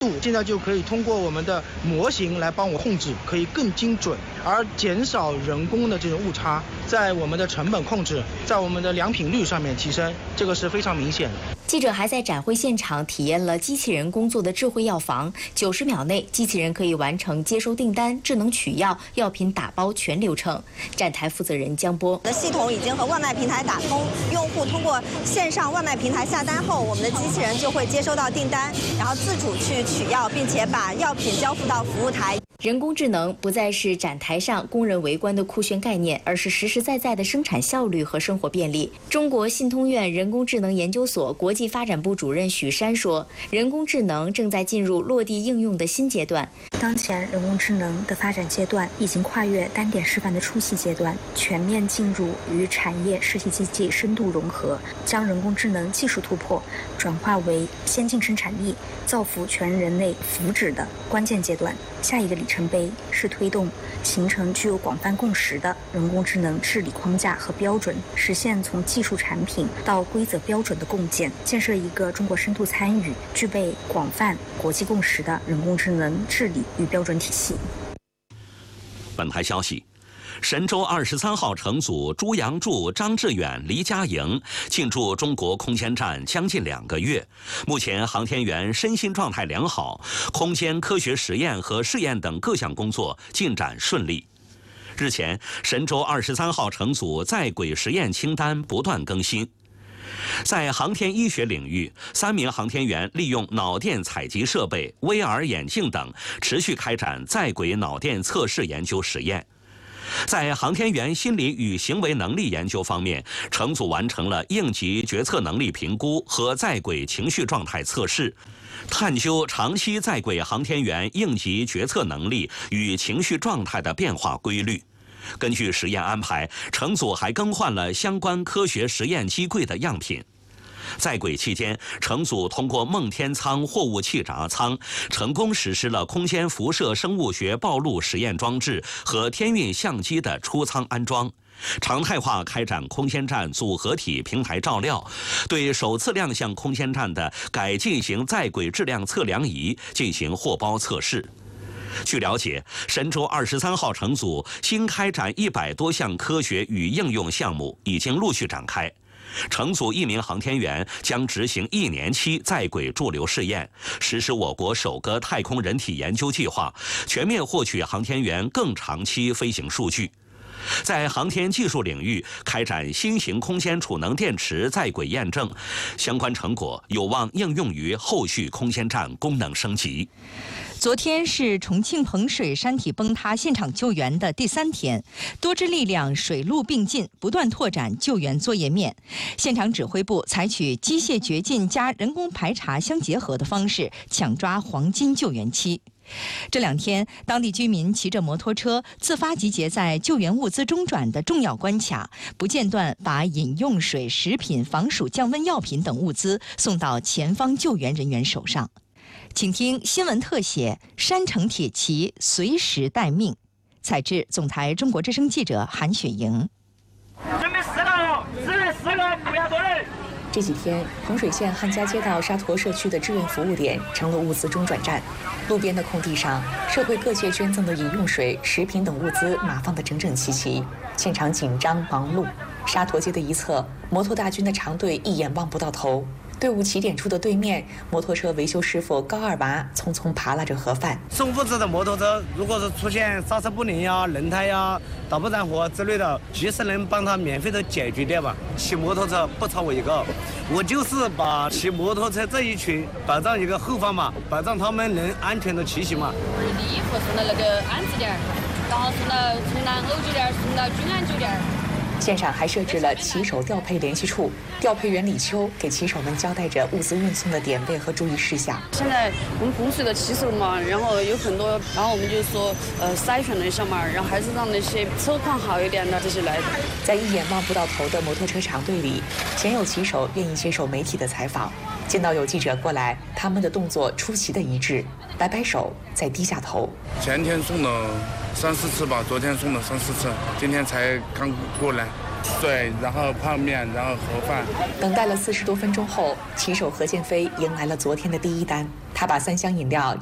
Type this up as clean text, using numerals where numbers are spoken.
度，现在就可以通过我们的模型来帮我控制，可以更精准，而减少人工的这种误差，在我们的成本控制，在我们的良品率上面提升，这个是非常明显的。 记者还在展会现场体验了机器人工作的智慧药房，90秒内，机器人可以完成接收订单、智能取药、药品打包全流程。站台负责人江波： 的系统已经和外卖平台打通，用户通过线上外卖平台下单后，我们的机器人就会接收到订单，然后自主去取药，并且把药品交付到服务台。 人工智能不再是展台上工人围观的酷炫概念，而是实实在在的生产效率和生活便利。中国信通院人工智能研究所国际发展部主任许山说：“人工智能正在进入落地应用的新阶段。 当前人工智能的发展阶段已经跨越单点示范的初期阶段，全面进入与产业实体经济深度融合，将人工智能技术突破转化为先进生产力、造福全人类福祉的关键阶段。下一个里程碑是推动形成具有广泛共识的人工智能治理框架和标准，实现从技术产品到规则标准的共建，建设一个中国深度参与、具备广泛国际共识的人工智能治理与标准体系。” 本台消息。神舟23号乘组朱杨柱、张志远、黎佳莹进驻中国空间站将近2个月，目前航天员身心状态良好，空间科学实验和试验等各项工作进展顺利。日前，神舟23号乘组在轨实验清单不断更新。在航天医学领域，3名航天员利用脑电采集设备、VR 眼镜等，持续开展在轨脑电测试研究实验。在航天员心理与行为能力研究方面，乘组完成了应急决策能力评估和在轨情绪状态测试，探究长期在轨航天员应急决策能力与情绪状态的变化规律。根据实验安排，乘组还更换了相关科学实验机柜的样品。在轨期间，乘组通过梦天舱货物气闸舱，成功实施了空间辐射生物学暴露实验装置和天运相机的出舱安装，常态化开展空间站组合体平台照料，对首次亮相空间站的改进型在轨质量测量仪进行货包测试。据了解，神舟23号乘组新开展100多项科学与应用项目已经陆续展开。乘组1名航天员将执行1年期在轨驻留试验，实施我国首个太空人体研究计划，全面获取航天员更长期飞行数据。在航天技术领域开展新型空间储能电池在轨验证，相关成果有望应用于后续空间站功能升级。 昨天是重庆彭水山体崩塌现场救援的第3天，多支力量水陆并进，不断拓展救援作业面。现场指挥部采取机械掘进加人工排查相结合的方式，抢抓黄金救援期。这2天，当地居民骑着摩托车自发集结在救援物资中转的重要关卡，不间断把饮用水、食品、防暑降温药品等物资送到前方救援人员手上。请听新闻特写：山城铁骑随时待命。采制总台中国之声记者韩雪莹。 准备4个，4个，不要多人。 这几天，彭水县汉家街道沙坨社区的志愿服务点成了物资中转站。路边的空地上，社会各界捐赠的饮用水、食品等物资码放得整整齐齐，现场紧张忙碌。沙坨街的一侧，摩托大军的长队一眼望不到头。队伍起点处的对面，摩托车维修师傅高二娃匆匆扒拉着盒饭。 送物资的摩托车，如果是出现刹车不灵呀、轮胎呀、打不燃火之类的，及时能帮他免费的解决掉吧。骑摩托车不超我一个，我就是把骑摩托车这一群保障一个后方嘛，保障他们能安全的骑行嘛。 衣服送到那个安置点，然后送到从南欧酒店送到君安酒店。 现场还设置了骑手调配联系处，调配员李秋给骑手们交代着物资运送的点位和注意事项。 现在我们彭水的骑手嘛，然后有很多，然后我们就说筛选了一下嘛，然后还是让那些车况好一点的这些来的。 在一眼望不到头的摩托车长队里，鲜有骑手愿意接受媒体的采访。见到有记者过来，他们的动作出奇的一致，摆摆手，再低下头。 前天送了3、4次吧，昨天送了3、4次，今天才刚过来。 水，然后泡面，然后盒饭。 等待了40多分钟后，骑手何建飞迎来了昨天的第一单，他把3箱饮料